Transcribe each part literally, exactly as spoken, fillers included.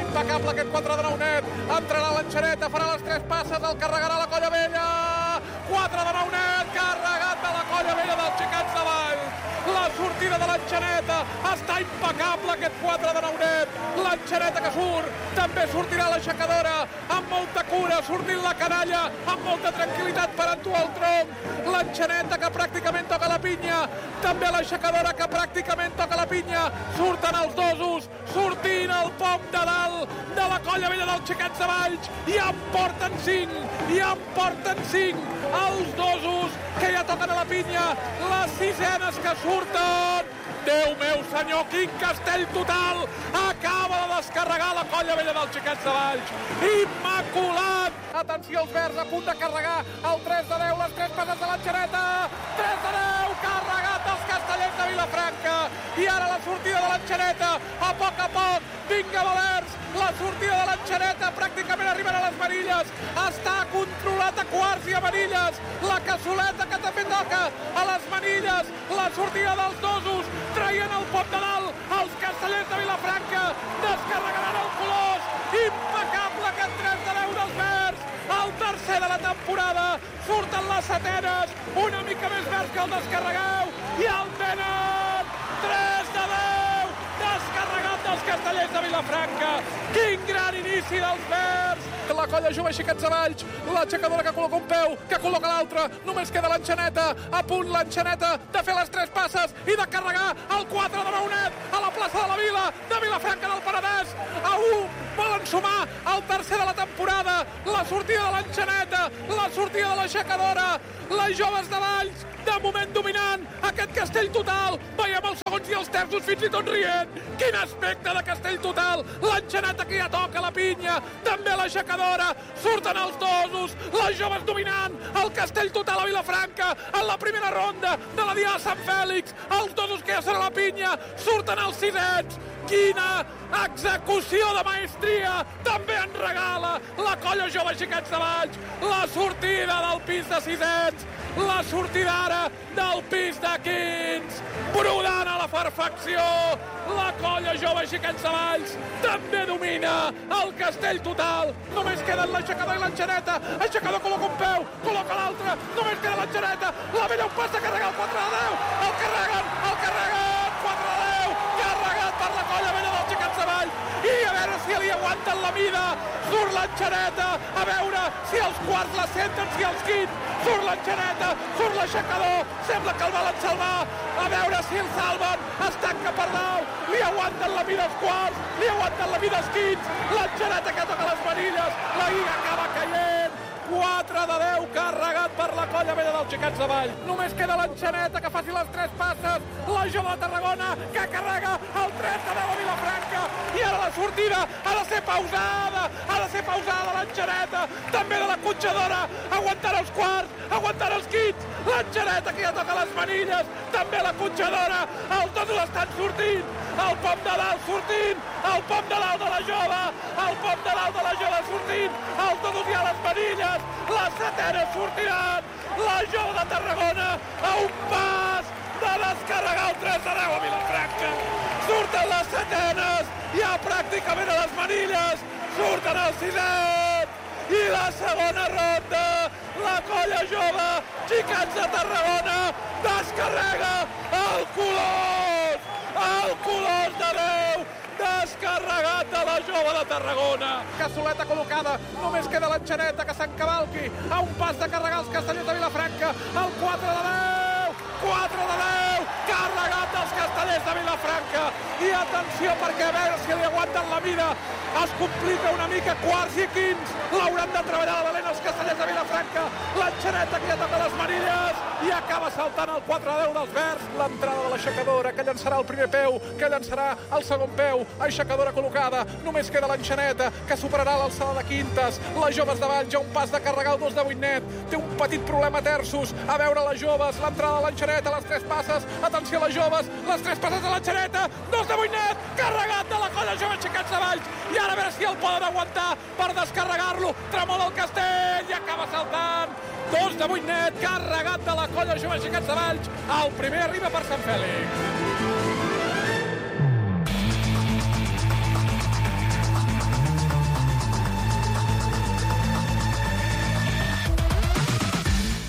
impecable aquest quatre de nou net. Entrarà l'enxaneta, farà les tres passes, el carregarà la Colla Vella. quatre de nou net, carregat de la Colla Vella dels Xiquets de Valls. La sortida de l'enxaneta està impecable, aquest quatre de nou net. L'enxaneta que surt, també sortirà l'aixecadora amb molta cura, sortint la canalla amb molta tranquil·litat per entoar el tronc. L'enxaneta que pràcticament toca la pinya, també l'aixecadora que pràcticament toca la pinya. Surten els dosos, sortint el pom de dalt de la Colla Vella dels Xiquets de Valls, i en porten cinc, i en porten cinc els dosos que ja toquen a la pinya. Les sisenes que surten, Déu meu senyor, quin castell total acaba de descarregar la Colla Vella dels Xiquets de Valls. Immaculat! Atenció, els verds a punt de carregar el tres de deu, les tres passes de l'enxaneta. tres de deu, carregat dels castellers de Vilafranca. I ara la sortida de l'enxaneta, a poc a poc, vinga Valers, la sortida de l'enxaneta pràcticament arribarà a les manilles. Està controlat a quarts i a manilles. La cassoleta que també toca a les manilles. La sortida dels dosos, traient el pom de dalt, els castellers de Vilafranca descarregaran el Colós. Impecable aquest tres de deu dels verds, el tercer de la temporada. Surten les setenes, una mica més verds que el descarregueu, i el tenen. tres de deu, descarregat dels castellers de Vilafranca. Quin gran inici dels verds. La Colla Jove Xiquets de Valls, l'aixecadora que col·loca un peu, que col·loca l'altre, només queda l'enxaneta, a punt l'enxaneta de fer les tres passes i de carregar el quatre de nou net a la plaça de la Vila de Vilafranca del Penedès. A un volen sumar el tercer de la temporada, la sortida de l'enxaneta, la sortida de l'aixecadora, les joves de Valls, de moment dominant aquest castell total. Veiem els segons i els terços fins i tot rient. Quin aspecte de castell total. L'enxaneta que ja toca la pinya, també l'aixecadora, surten els dosos, les joves dominant el castell total a Vilafranca en la primera ronda de la Diada de Sant Fèlix. Els dosos que ja són a la pinya, surten els sisets. Quina execució de maestria també en regala la Colla Jove Xiquets de Valls. La sortida del pis de sisets, la sortida ara del pis de quints, brodant a la perfecció. La Colla Jove Xiquets de Valls també domina el castell total. Només queden l'aixecador i l'enxaneta. Aixecador col·loca un peu, col·loca l'altre, només queda l'enxaneta. La Vella un pas de carregar el quatre de deu, el carreguen, el carreguen, quatre de deu, carregat per la Colla Vella dels Xiquets de Valls. I a veure si li aguanten la mida. Surt l'enxaneta, a veure si els quarts la senten, si els quints. Surt l'enxaneta, surt l'aixecador, sembla que el volen salvar. A veure si el salven, es tanca per dalt, li aguanten la mida els quarts, li aguanten la mida els quints. L'enxaneta que toca les manilles, la Iga acaba caient. quatre de deu, carregat per la Colla Vella dels Xiquets de Valls. Només queda l'enxaneta que faci les tres passes, la jove de Tarragona que carrega el tres de deu a Vilafranca, i ara la sortida ha de ser pausada, ha de ser pausada l'enxaneta, també de la cotxadora, aguantant els quarts, aguantant els quints, l'enxaneta que ja toca les manilles, també la cotxadora, els dos estan sortint, el pom de dalt sortint, el pom de dalt de la jove, el pom de dalt de la jove sortint, els dos ja a les manilles, les setenes sortiran, la jove de Tarragona a un pas de descarregar el tres de deu a Vilafranca. Surten les setenes, ja pràcticament a les manilles, surten els sisets, i la segona ronda, la Colla Jove Xiquets de Tarragona descarrega el Colós, el Colós de deu, descarregat de la jove de Tarragona. Cassoleta col·locada, només queda l'enxaneta que s'encavalqui a un pas de carregar els castellers de Vilafranca, el quatre de deu, quatre de deu, carregat dels castellers de Vilafranca. I atenció, perquè a veure si li aguanten la vida, es complica una mica, quarts i quints, l'hauran de treballar de valent els castellers de Vilafranca, l'enxaneta que ja toca les manilles, i acaba saltant el quatre de deu dels verds, l'entrada de l'aixecadora, que llançarà el primer peu, que llançarà el segon peu, aixecadora col·locada, només queda l'enxaneta, que superarà l'alçada de quintes, les joves de Valls, ja un pas de carregar el dos de vuit net, té un petit problema a terços, a veure les joves, l'entrada de l'enxaneta, les tres passes, atenció a les joves, les tres passes de l'enxaneta, dos de vuit net, carregat de la Colla Jove Xiquets de Valls, i ara a veure si el poden aguantar per descarregar-lo, tremola el castell i acaba saltant, dos de vuit net, carregat de la Colla Jove Xiquets de Valls, el primer arriba per Sant Fèlix.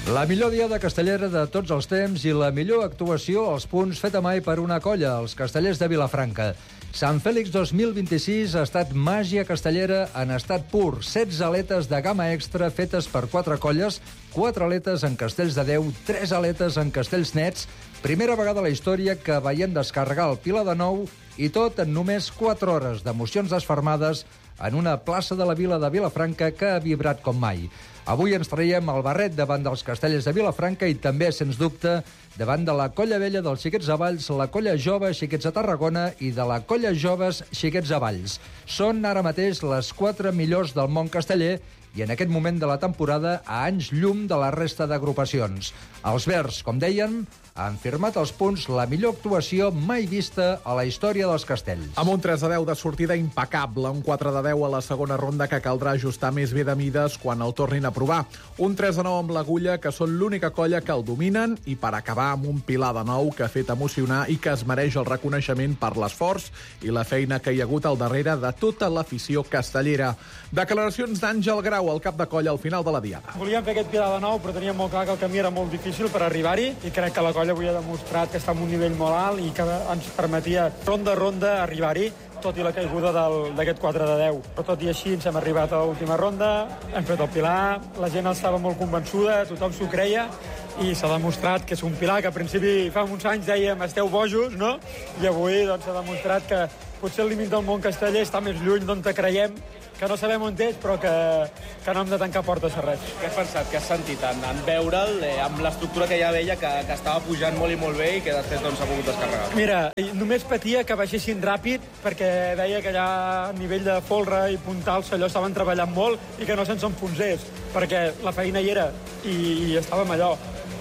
La millor diada castellera de tots els temps i la millor actuació als punts feta mai per una colla, els Castellers de Vilafranca. Sant Fèlix dos mil vint-i-sis ha estat màgia castellera en estat pur. setze aletes de gamma extra fetes per quatre colles, quatre aletes en castells de deu, tres aletes en castells nets. Primera vegada a la història que veiem descarregar el Pilar de Nou i tot en només quatre hores d'emocions desfermades en una plaça de la vila de Vilafranca que ha vibrat com mai. Avui ens traiem el barret davant dels Castellers de Vilafranca i també, sens dubte, davant de la Colla Vella dels Xiquets de Valls, la Colla Jove Xiquets de Tarragona i de la Colla Joves Xiquets de Valls. Són ara mateix les quatre millors del món casteller i en aquest moment de la temporada a anys llum de la resta d'agrupacions. Els Verds, com deien, han firmat els punts la millor actuació mai vista a la història dels castells. Amb un tres a deu de sortida impecable, un quatre de deu a la segona ronda que caldrà ajustar més bé de mides quan el tornin a provar. Un tres a nou amb l'Agulla, que són l'única colla que el dominen, i per acabar amb un Pilar de Nou que ha fet emocionar i que es mereix el reconeixement per l'esforç i la feina que hi ha hagut al darrere de tota l'afició castellera. Declaracions d'Àngel Grau, el cap de colla, al final de la diada. Volíem fer aquest Pilar de Nou, però teníem molt clar que el camí era molt difícil per arribar-hi i crec que la colla avui ha demostrat que està en un nivell molt alt i que ens permetia ronda a ronda arribar-hi, tot i la caiguda d'aquest quatre de deu. Però tot i així ens hem arribat a l'última ronda, hem fet el Pilar, la gent estava molt convençuda, tothom s'ho creia i s'ha demostrat que és un Pilar que al principi fa uns anys dèiem esteu bojos, no? I avui doncs, s'ha demostrat que potser el límit del món casteller està més lluny d'on te creiem, que no sabem on és, però que, que no hem de tancar portes a res. Què has pensat, què has sentit en, en veure'l, eh, amb l'estructura que ja veia, que, que estava pujant molt i molt bé i que després doncs, s'ha pogut descarregar? Mira, només patia que baixessin ràpid perquè veia que allà a nivell de folre i puntals allò estaven treballant molt i que no se'ns enfonsés, perquè la feina hi era i, i estàvem allò.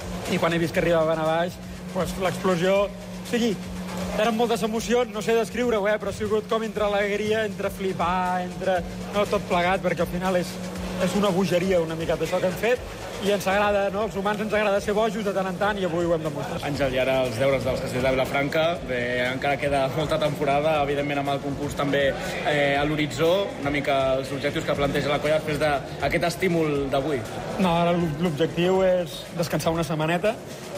I quan he vist que arribaven a baix, doncs, l'explosió... O sigui, eren moltes emocions, no sé descriure-ho, eh, però ha sigut com entre alegria, entre flipar, entre... No, tot plegat, perquè al final és, és una bogeria una miqueta això que hem fet, i ens agrada, no? Els humans ens agrada ser bojos de tant en tant, i avui ho hem demostrat. Àngel, i ara els deures dels Castellers de Vilafranca, eh, encara queda molta temporada, evidentment amb el concurs també eh, a l'horitzó, una mica els objectius que planteja la colla després d'aquest estímul d'avui. No, ara l'objectiu és descansar una setmaneta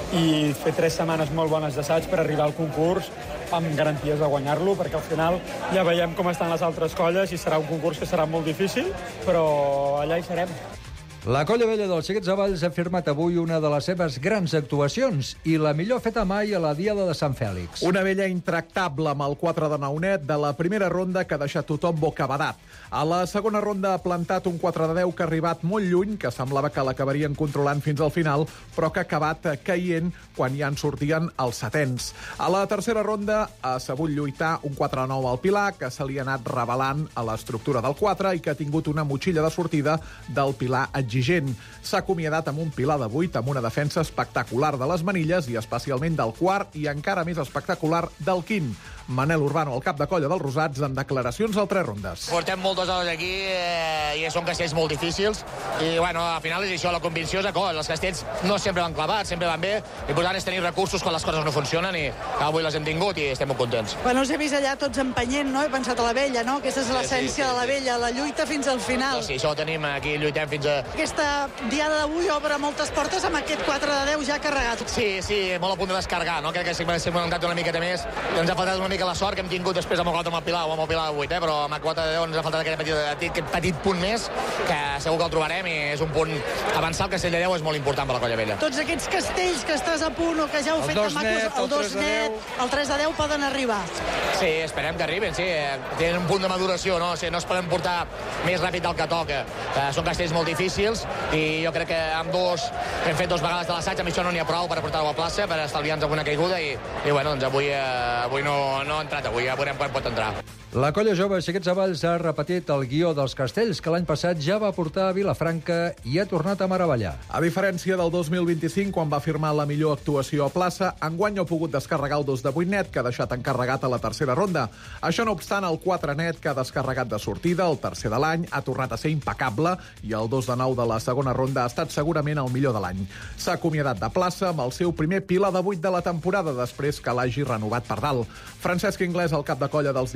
i fer tres setmanes molt bones d'assaig per arribar al concurs amb garanties de guanyar-lo, perquè al final ja veiem com estan les altres colles i serà un concurs que serà molt difícil, però allà hi serem. La Colla Vella dels Xiquets de Valls ha firmat avui una de les seves grans actuacions i la millor feta mai a la diada de Sant Fèlix. Una vella intractable amb el quatre de Naunet de la primera ronda que ha deixat tothom bocabadat. A la segona ronda ha plantat un quatre de deu que ha arribat molt lluny, que semblava que l'acabarien controlant fins al final, però que ha acabat caient quan ja en sortien els setens. A la tercera ronda ha sabut lluitar un quatre de nou al Pilar, que se li ha anat revelant a l'estructura del quatre i que ha tingut una motxilla de sortida del Pilar exigent. S'ha acomiadat amb un Pilar de vuit amb una defensa espectacular de les manilles i especialment del quart i encara més espectacular del quint. Manel Urbano, el cap de colla dels Rosats, en declaracions al tres rondes. Portem moltes hores aquí eh, i són castells molt difícils i bueno, al final és això, la convicció és de cos. Els castells no sempre van clavats, sempre van bé. L'important és tenir recursos quan les coses no funcionen i avui les hem tingut i estem molt contents. Bueno, us he vist allà tots empenyent, no? He pensat a la vella, no? Aquesta és l'essència sí, sí, sí, de la vella, la lluita fins al final. No, sí, això ho tenim aquí, lluitem fins a... Aquesta diada d'avui obre moltes portes amb aquest quatre de deu ja carregat. Sí, sí, molt a punt de descarregar, no? Crec que si m'hem aguantat una miqueta més, ens ha faltat una mica la sort que hem tingut després amb el quatre amb el Pilar o amb el Pilar de vuit, eh? Però amb el quatre de deu ens ha faltat aquest petit, aquest petit punt més, que segur que el trobarem i és un punt... Avançar el castell de deu és molt important per la Colla Vella. Tots aquests castells que estàs a punt o que ja heu fet de macos, el dos net, el tres de deu poden arribar. Sí, esperem que arriben, sí. Tenen un punt de maduració, no? O sigui, no es poden portar més ràpid del que toca. Eh, són castells molt difícils i jo crec que amb dos, hem fet dos vegades de l'assaig, amb això no n'hi ha prou per portar-ho a plaça, per estalviar-nos alguna caiguda i, i bueno, doncs avui, eh, avui no, no ha entrat, avui ja veurem quan pot entrar. La Colla Jove Xiquets de Valls ha repetit el guió dels castells que l'any passat ja va portar a Vilafranca i ha tornat a meravellar. A diferència del dos mil vint-i-cinc, quan va firmar la millor actuació a plaça, enguany ha pogut descarregar el dos de vuit net, que ha deixat encarregat a la tercera ronda. Això no obstant, el quatre net, que ha descarregat de sortida, el tercer de l'any, ha tornat a ser impecable i el dos de nou de la segona ronda ha estat segurament el millor de l'any. S'ha acomiadat de plaça amb el seu primer Pilar de vuit de la temporada, després que l'hagi renovat per dalt. Francesc Inglés, el cap de colla dels Diables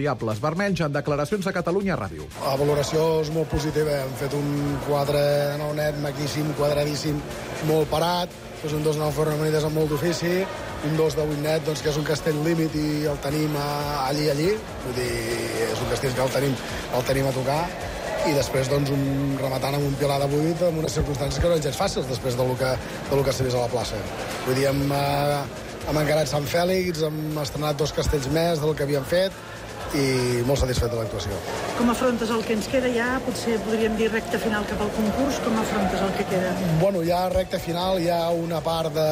vermells en declaracions a Catalunya Ràdio. La valoració és molt positiva. Hem fet un quatre de nou net maquíssim, quadradíssim, molt parat. És un dos de nou Fornamanides amb molt d'ofici, un dos de vuit net, doncs, que és un castell límit i el tenim allí, allí. Vull dir, és un castell que el tenim, el tenim a tocar. I després, doncs, un, rematant amb un pilar de vuit amb unes circumstàncies que no eren gens fàcils després del que, del que s'ha vist a la plaça. Vull dir, hem, eh, hem encarat Sant Fèlix, hem estrenat dos castells més del que havíem fet i molt satisfet de l'actuació. Com afrontes el que ens queda ja? Potser podríem dir recta final cap al concurs. Com afrontes el que queda? Bueno, ja recta final, hi ha una part de,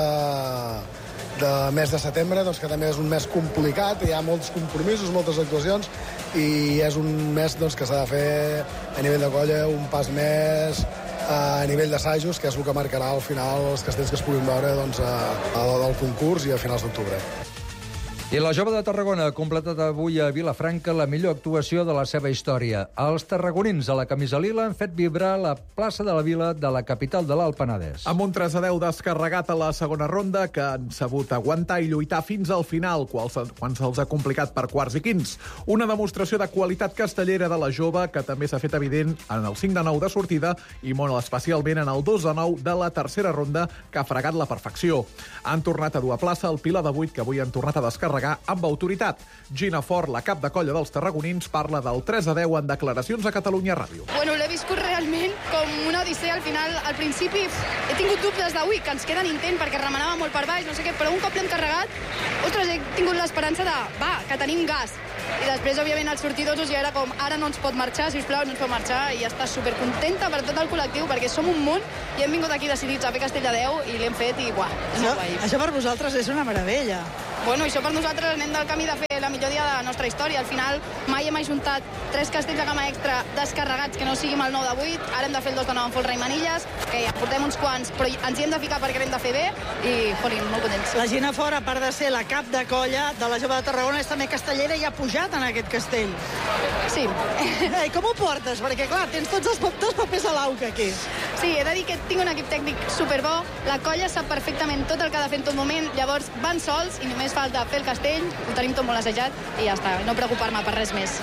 de mes de setembre, doncs, que també és un mes complicat, hi ha molts compromisos, moltes actuacions, i és un mes doncs, que s'ha de fer a nivell de colla un pas més a nivell d'assajos, que és el que marcarà al final els castells que es puguin veure doncs, a, a, del concurs i a finals d'octubre. I la jove de Tarragona ha completat avui a Vilafranca la millor actuació de la seva història. Els tarragonins a la camisa lila han fet vibrar la plaça de la Vila de la capital de l'Alt Penedès. Amb un tres a deu descarregat a la segona ronda, que han sabut aguantar i lluitar fins al final, quan se'ls ha complicat per quarts i quints. Una demostració de qualitat castellera de la jove, que també s'ha fet evident en el cinc de nou de sortida i molt especialment en el dos de nou de la tercera ronda, que ha fregat la perfecció. Han tornat a dur a plaça el pilar de vuit, que avui han tornat a descarregar amb autoritat. Gina Fort, la cap de colla dels tarragonins, parla del tres a deu en declaracions a Catalunya Ràdio. Bueno, l'he viscut realment com una odissea. Al final, al principi, he tingut dubtes d'avui, que ens queden intent, perquè remenava molt per baix, no sé què, però un cop l'hem carregat, ostres, he tingut l'esperança de, va, que tenim gas. I després, òbviament, els sortidors ja era com, ara no ens pot marxar, sisplau, no ens pot marxar, i està supercontenta per tot el col·lectiu, perquè som un munt i hem vingut aquí decidits a fer castell de deu i l'hem fet i, buah, és molt guai. Això per vosaltres és una meravella. Bueno, això per nosaltres anem del camí de fer la millor dia de la nostra història. Al final mai hem ajuntat tres castells de gamma extra descarregats que no siguin el nou de vuit. Ara hem de fer el dos de nou amb folre i manilles, que ja portem uns quants, però ens hi hem de ficar perquè l'hem de fer bé i, jolín, molt contents. La Gina Fort, a part de ser la cap de colla de la jove de Tarragona, és també castellera i ha pujat en aquest castell. Sí. I com ho portes? Perquè, clar, tens tots els dos papers a l'auca aquí. Sí, he de dir que tinc un equip tècnic superbo. La colla sap perfectament tot el que ha de fer en tot moment. Llavors van sols i només falta fer el castell, ho tenim tot molt assajat i ja està, no preocupar-me per res més.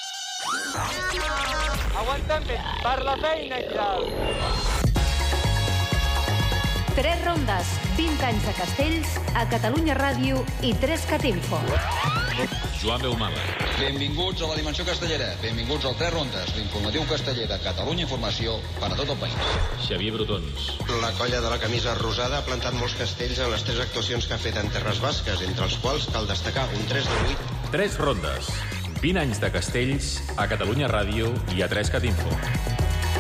Aguanta'm per la feina i tal. Tres rondes, vint anys de castells, a Catalunya Ràdio i tres cat info. Joan Beumala. Benvinguts a la Dimensió Castellera. Benvinguts al Tres Rondes, l'informatiu casteller de Catalunya Informació per a tot el país. Xavier Brotons. La colla de la camisa rosada ha plantat molts castells en les tres actuacions que ha fet en Terres Basques, entre els quals cal destacar un tres de vuit. Tres rondes, vint anys de castells, a Catalunya Ràdio i a tres cat info.